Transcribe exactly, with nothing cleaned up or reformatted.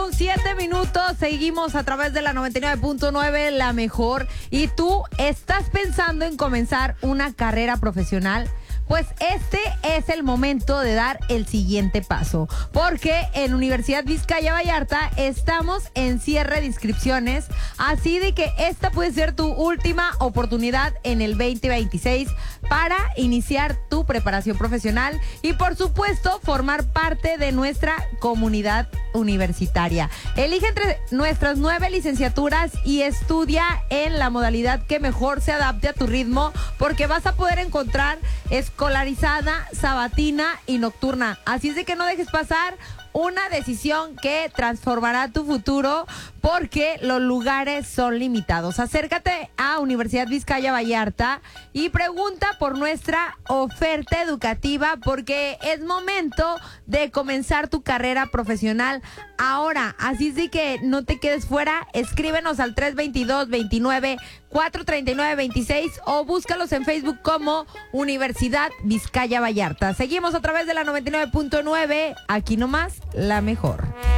con siete minutos. Seguimos a través de la noventa y nueve punto nueve, la mejor. ¿Y tú estás pensando en comenzar una carrera profesional? Pues este es el momento de dar el siguiente paso, porque en Universidad Vizcaya Vallarta estamos en cierre de inscripciones, así de que esta puede ser tu última oportunidad en el veinte veintiséis para iniciar tu preparación profesional y, por supuesto, formar parte de nuestra comunidad universitaria. Elige entre nuestras nueve licenciaturas y estudia en la modalidad que mejor se adapte a tu ritmo, porque vas a poder encontrar escolarizada, sabatina y nocturna. Así es de que no dejes pasar una decisión que transformará tu futuro, porque los lugares son limitados. Acércate a Universidad Vizcaya Vallarta y pregunta por nuestra oferta educativa, porque es momento de comenzar tu carrera profesional ahora. Así es de que no te quedes fuera. Escríbenos al tres veintidós, veintinueve, cuatrocientos treinta y nueve, veintiséis o búscalos en Facebook como Universidad Vizcaya Vallarta. Seguimos a través de la noventa y nueve punto nueve. Aquí nomás, la mejor.